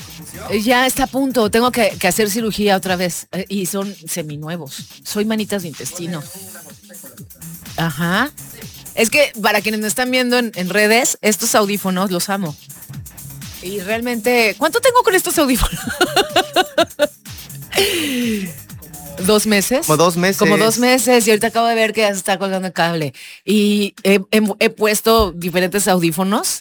Ya está a punto, tengo que hacer cirugía otra vez y son seminuevos. Soy manitas de intestino. Ajá. Es que para quienes me están viendo en redes, estos audífonos los amo. Y realmente, ¿cuánto tengo con estos audífonos? 2 meses. Como 2 meses. Como 2 meses y ahorita acabo de ver que ya se está colgando el cable. Y he puesto diferentes audífonos.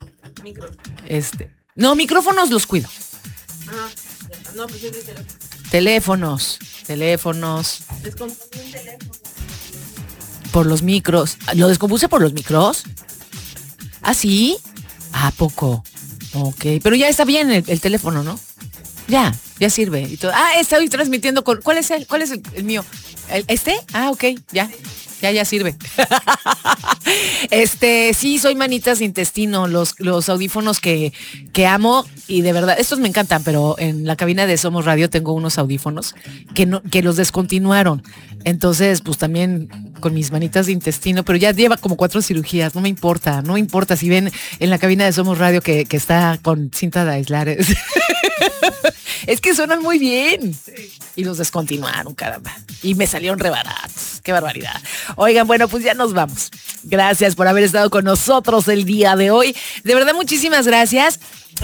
No, micrófonos los cuido. No, pues es de teléfonos. Teléfonos. Descompuse un teléfono. Por los micros. ¿Lo descompuse por los micros? ¿Ah, sí? ¿A poco? Ok, pero ya está bien el teléfono, ¿no? Ya sirve. Y todo. Estoy transmitiendo con... ¿Cuál es el mío? ¿Este? Ok, ya sirve. Sí, soy manitas de intestino, los audífonos que amo y de verdad, estos me encantan, pero en la cabina de Somos Radio tengo unos audífonos que los descontinuaron. Entonces, pues también con mis manitas de intestino, pero ya lleva como 4 cirugías, no me importa si ven en la cabina de Somos Radio que está con cinta de aislar. Es que suenan muy bien. Y los descontinuaron, caramba. Y me salieron re baratos. Qué barbaridad. Oigan, bueno, pues ya nos vamos. Gracias por haber estado con nosotros el día de hoy. De verdad, muchísimas gracias.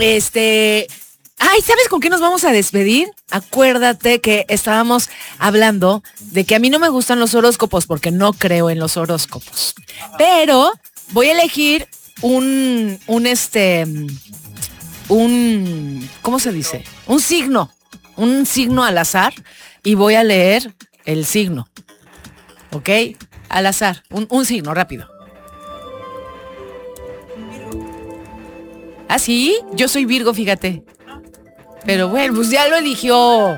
¿Sabes con qué nos vamos a despedir? Acuérdate que estábamos hablando de que a mí no me gustan los horóscopos porque no creo en los horóscopos. Pero voy a elegir ¿cómo se dice? Un signo al azar y voy a leer el signo. ¿Ok? Al azar, un signo, rápido. ¿Ah, sí? Yo soy Virgo, fíjate. Pero bueno, pues ya lo eligió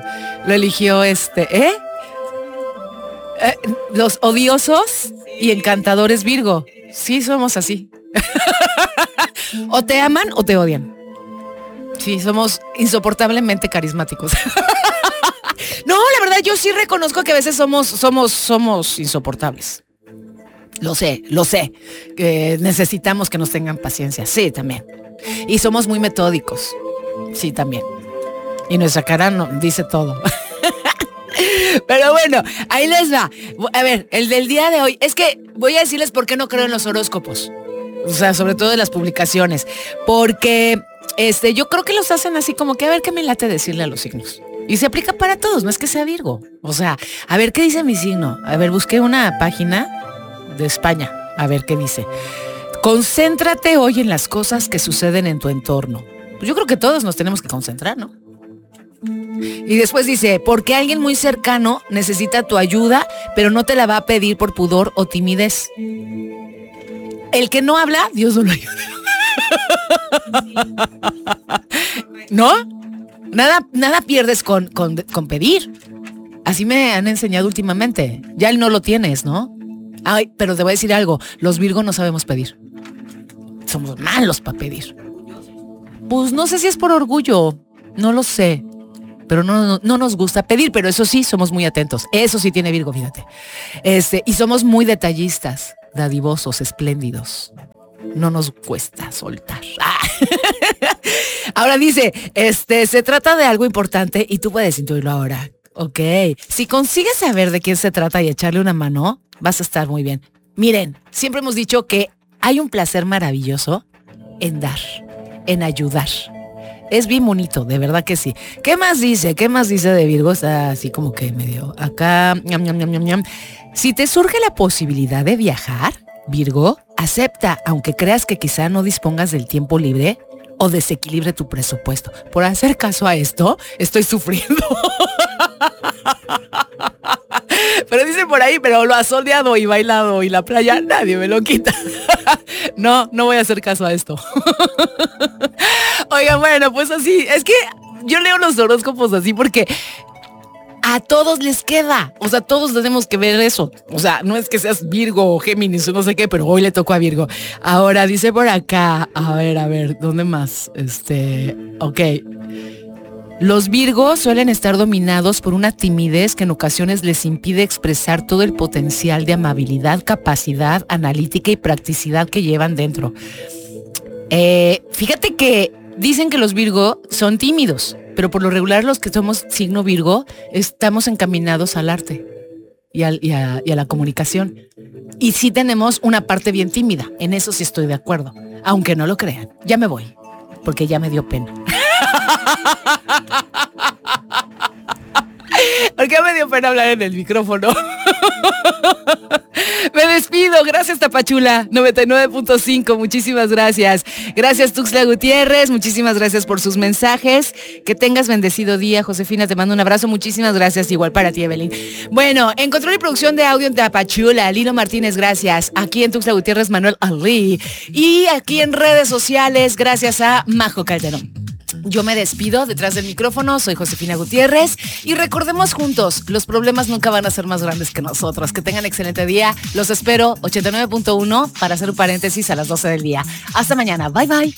los odiosos y encantadores Virgo. Sí, somos así. O te aman o te odian. Sí, somos insoportablemente carismáticos. No, la verdad, yo sí reconozco que a veces somos insoportables. Lo sé. Necesitamos que nos tengan paciencia. Sí, también. Y somos muy metódicos. Sí, también. Y nuestra cara dice todo. Pero bueno, ahí les va. A ver, el del día de hoy. Es que voy a decirles por qué no creo en los horóscopos. O sea, sobre todo en las publicaciones. Porque yo creo que los hacen así como que a ver qué me late decirle a los signos. Y se aplica para todos, no es que sea Virgo. O sea, a ver qué dice mi signo. A ver, busqué una página de España. A ver qué dice. Concéntrate hoy en las cosas que suceden en tu entorno. Pues yo creo que todos nos tenemos que concentrar, ¿no? Y después dice, porque alguien muy cercano necesita tu ayuda, pero no te la va a pedir por pudor o timidez. El que no habla, Dios no lo ayuda. ¿No? Nada pierdes con pedir. Así me han enseñado últimamente. Ya él no lo tienes, ¿no? Ay, pero te voy a decir algo. Los Virgos no sabemos pedir. Somos malos para pedir. Pues no sé si es por orgullo. No lo sé. Pero no nos gusta pedir, pero eso sí, somos muy atentos. Eso sí tiene Virgo, fíjate. Y somos muy detallistas, dadivosos, espléndidos. No nos cuesta soltar. Ahora dice, se trata de algo importante y tú puedes intuirlo ahora. Ok. Si consigues saber de quién se trata y echarle una mano, vas a estar muy bien. Miren, siempre hemos dicho que hay un placer maravilloso en dar, en ayudar. Es bien bonito, de verdad que sí. ¿Qué más dice de Virgo? Está así como que medio acá. Ñam, ñam, ñam, ñam, ñam. Si te surge la posibilidad de viajar, Virgo, acepta, aunque creas que quizá no dispongas del tiempo libre o desequilibre tu presupuesto. Por hacer caso a esto, estoy sufriendo. Pero dice por ahí, pero lo ha soleado y bailado y la playa, nadie me lo quita. No voy a hacer caso a esto. Oigan, bueno, pues así, es que yo leo los horóscopos así porque a todos les queda. O sea, todos tenemos que ver eso. O sea, no es que seas Virgo o Géminis o no sé qué, pero hoy le tocó a Virgo. Ahora dice por acá, a ver, ¿dónde más? Ok. Los Virgos suelen estar dominados por una timidez que en ocasiones les impide expresar todo el potencial de amabilidad, capacidad analítica y practicidad que llevan dentro. Fíjate que Dicen que los Virgo son tímidos, pero por lo regular los que somos signo Virgo estamos encaminados al arte y a la comunicación. Y sí tenemos una parte bien tímida, en eso sí estoy de acuerdo, aunque no lo crean. Ya me voy, porque ya me dio pena. Porque me dio pena hablar en el micrófono. Me despido, gracias Tapachula 99.5, muchísimas gracias. Gracias Tuxtla Gutiérrez, muchísimas gracias por sus mensajes. Que tengas bendecido día, Josefina, te mando un abrazo, muchísimas gracias, igual para ti, Evelyn. Bueno, en control y producción de audio en Tapachula, Lino Martínez, gracias. Aquí en Tuxtla Gutiérrez, Manuel Ali. Y aquí en redes sociales, gracias a Majo Calderón. Yo me despido detrás del micrófono, soy Josefina Gutiérrez y recordemos juntos, los problemas nunca van a ser más grandes que nosotros. Que tengan excelente día, los espero 89.1 para hacer un paréntesis a las 12 del día. Hasta mañana, bye bye.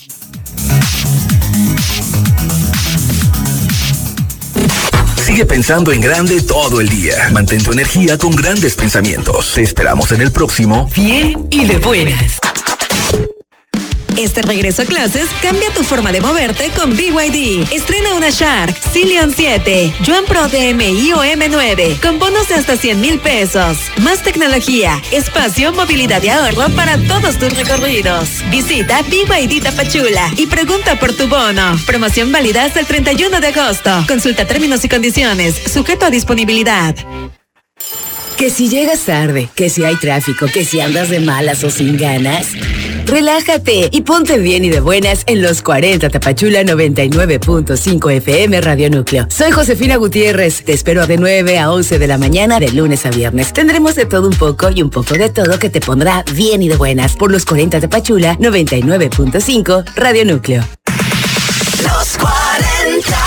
Sigue pensando en grande todo el día. Mantén tu energía con grandes pensamientos. Te esperamos en el próximo Bien y de Buenas. Este regreso a clases cambia tu forma de moverte con BYD. Estrena una Shark, Scion 7, Yuan Pro DMI o M9, con bonos de hasta 100,000 pesos. Más tecnología, espacio, movilidad y ahorro para todos tus recorridos. Visita BYD Tapachula y pregunta por tu bono. Promoción válida hasta el 31 de agosto. Consulta términos y condiciones, sujeto a disponibilidad. Que si llegas tarde, que si hay tráfico, que si andas de malas o sin ganas, relájate y ponte bien y de buenas en los 40 Tapachula 99.5 FM Radio Núcleo. Soy Josefina Gutiérrez, te espero de 9 a 11 de la mañana de lunes a viernes. Tendremos de todo un poco y un poco de todo que te pondrá bien y de buenas por los 40 Tapachula 99.5 Radio Núcleo. Los 40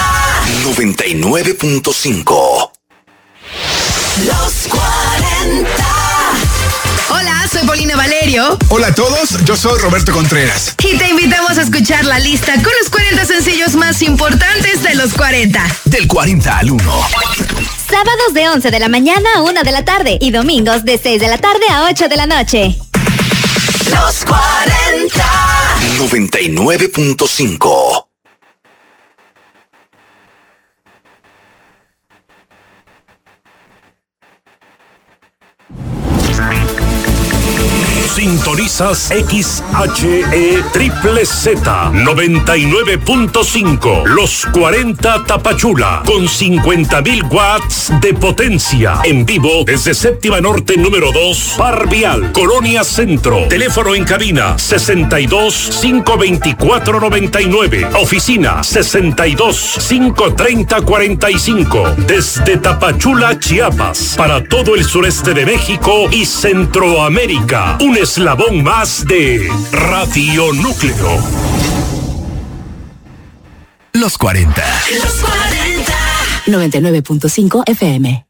99.5. Los 40. Hola, soy Paulina Valerio. Hola a todos, yo soy Roberto Contreras. Y te invitamos a escuchar la lista con los 40 sencillos más importantes de los 40. Del 40 al 1. Sábados de 11 de la mañana a 1 de la tarde y domingos de 6 de la tarde a 8 de la noche. Los 40 99.5. Sintonizas XHE Triple Z 99.5. Los 40 Tapachula con 50,000 watts de potencia. En vivo desde Séptima Norte número 2, Par Vial, Colonia Centro. Teléfono en cabina 62-524-99. Oficina 62-530-45. Desde Tapachula, Chiapas, para todo el sureste de México y Centroamérica. Un eslabón más de Radio Núcleo. Los 40. Los 40. 99.5 FM.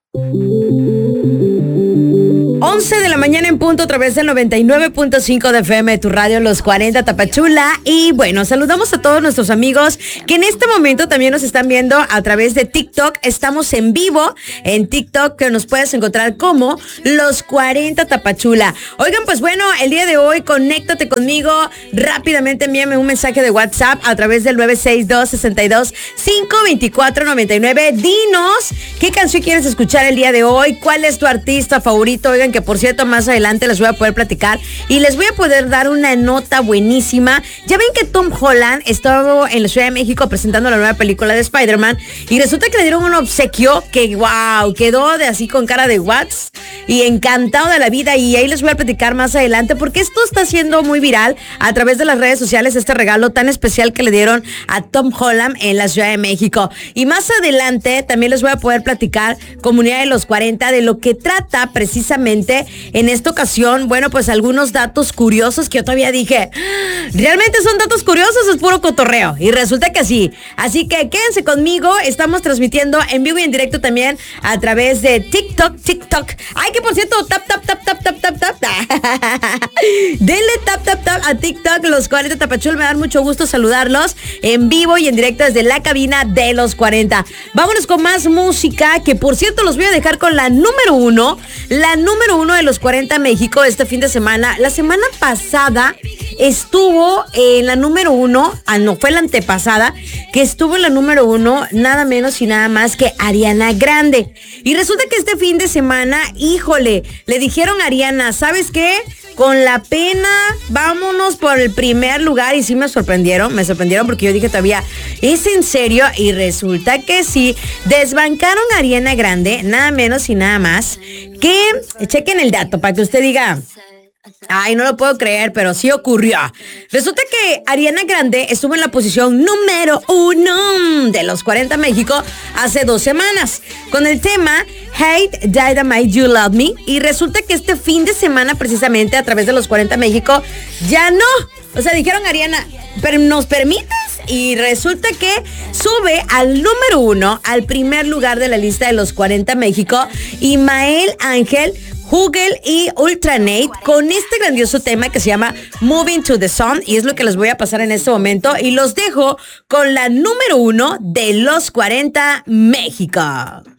11 de la mañana en punto a través del 99.5 de FM, tu radio, Los 40 Tapachula. Y bueno, saludamos a todos nuestros amigos que en este momento también nos están viendo a través de TikTok. Estamos en vivo en TikTok, que nos puedes encontrar como Los 40 Tapachula. Oigan, pues bueno, el día de hoy, conéctate conmigo rápidamente, envíame un mensaje de WhatsApp a través del 962-62-524-99. Dinos qué canción quieres escuchar el día de hoy, cuál es tu artista favorito. Oigan, que por cierto más adelante les voy a poder platicar y les voy a poder dar una nota buenísima. Ya ven que Tom Holland estaba en la Ciudad de México presentando la nueva película de Spider-Man y resulta que le dieron un obsequio que wow, quedó de así con cara de what's y encantado de la vida, y ahí les voy a platicar más adelante porque esto está siendo muy viral a través de las redes sociales, este regalo tan especial que le dieron a Tom Holland en la Ciudad de México. Y más adelante también les voy a poder platicar, comunidad de los 40, de lo que trata precisamente en esta ocasión. Bueno, pues algunos datos curiosos que yo todavía dije, ¿realmente son datos curiosos o es puro cotorreo? Y resulta que sí. Así que quédense conmigo, estamos transmitiendo en vivo y en directo también a través de TikTok. Ay, que por cierto, tap. Denle tap a TikTok, Los 40 Tapachula. Me da mucho gusto saludarlos en vivo y en directo desde la cabina de Los 40. Vámonos con más música, que por cierto los voy a dejar con la número uno de Los 40 México este fin de semana. La semana pasada estuvo en la número 1, no, fue la antepasada, que estuvo en la número 1, nada menos y nada más que Ariana Grande. Y resulta que este fin de semana, híjole, le dijeron a Ariana, ¿sabes qué? Con la pena, vámonos por el primer lugar. Y sí me sorprendieron porque yo dije todavía, ¿es en serio? Y resulta que sí, desbancaron a Ariana Grande, nada menos y nada más que, chequen el dato para que usted diga, ay, no lo puedo creer, pero sí ocurrió. Resulta que Ariana Grande estuvo en la posición número 1 de los 40 México hace 2 semanas con el tema Hate Dynamite You Love Me. Y resulta que este fin de semana, precisamente a través de los 40 México, ya no. O sea, dijeron Ariana, ¿pero nos permites? Y resulta que sube al número 1, al primer lugar de la lista de los 40 México, Imael Ángel, Hugel y Ultranate con este grandioso tema que se llama Moving to the Sun, y es lo que les voy a pasar en este momento y los dejo con la número 1 de los 40 México.